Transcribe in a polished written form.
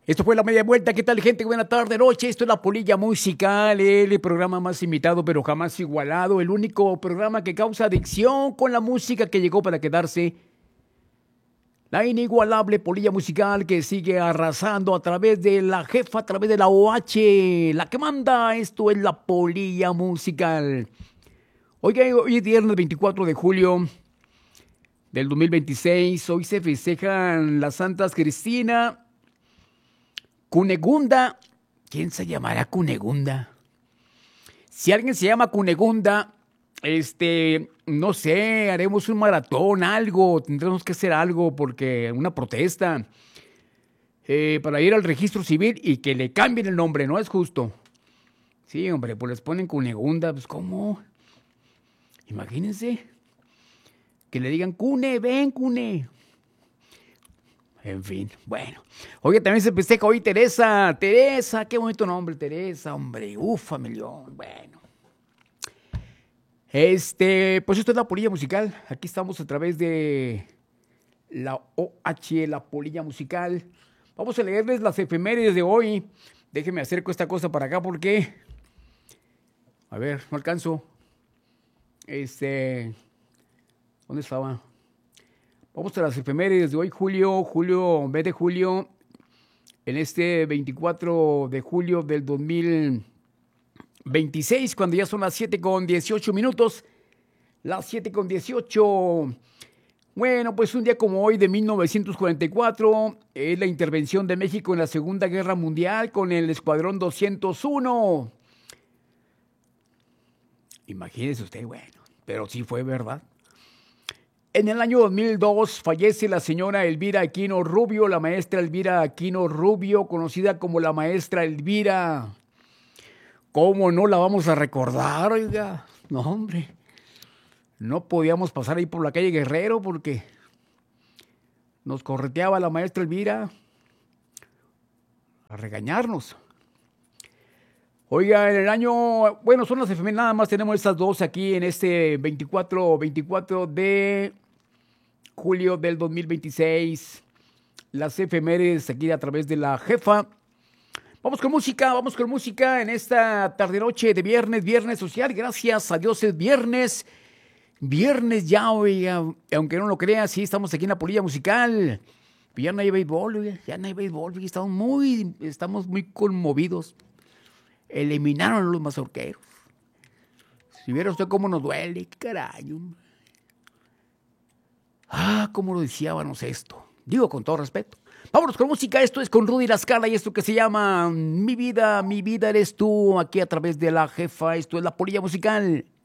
Esto fue La Media Vuelta. ¿Qué tal, gente? Buena tarde, noche. Esto es La Polilla Musical, el programa más imitado pero jamás igualado. El único programa que causa adicción con la música que llegó para quedarse. La inigualable Polilla Musical que sigue arrasando a través de la jefa, a través de la OH. La que manda, esto es La Polilla Musical. Oiga, hoy es viernes 24 de julio del 2026. Hoy se festejan las santas Cristina, Cunegunda. ¿Quién se llamará Cunegunda? Si alguien se llama Cunegunda, no sé, haremos un maratón, algo, tendremos que hacer algo porque una protesta para ir al registro civil y que le cambien el nombre, no es justo. Sí, hombre, pues les ponen Cunegunda, pues ¿cómo? Imagínense que le digan Cune, ven Cune. En fin, bueno. Oye, también se festeja hoy Teresa. Teresa, qué bonito nombre, Teresa, hombre. Familión, bueno. Pues esto es La Polilla Musical. Aquí estamos a través de la OH, La Polilla Musical. Vamos a leerles las efemérides de hoy. Déjenme acerco esta cosa para acá porque... A ver, no alcanzo. ¿Dónde estaba? Vamos a las efemérides de hoy, mes de julio, en este 24 de julio del 2026, cuando ya son las 7:18. Las 7:18. Bueno, pues un día como hoy de 1944, es la intervención de México en la Segunda Guerra Mundial con el Escuadrón 201. Imagínese usted, bueno, pero sí fue verdad. En el año 2002 fallece la señora Elvira Aquino Rubio, la maestra Elvira Aquino Rubio, conocida como la maestra Elvira. ¿Cómo no la vamos a recordar, oiga? No, hombre. No podíamos pasar ahí por la calle Guerrero porque nos correteaba la maestra Elvira a regañarnos. Oiga, en el año, bueno, son las efemérides, nada más tenemos estas dos aquí en este 24 de julio del 2026. Las efemérides aquí a través de la jefa. Vamos con música en esta tarde-noche de viernes social. Gracias a Dios es viernes. Viernes ya, oiga, aunque no lo crea, sí, estamos aquí en La Polilla Musical. Pero ya no hay béisbol, oiga, estamos muy conmovidos. Eliminaron a los mazorqueros. Si viera usted cómo nos duele, qué caray. Cómo lo deseábamos esto. Digo con todo respeto. Vámonos con música. Esto es con Rudy La Scala y esto que se llama Mi vida eres tú. Aquí a través de la jefa. Esto es La Polilla Musical.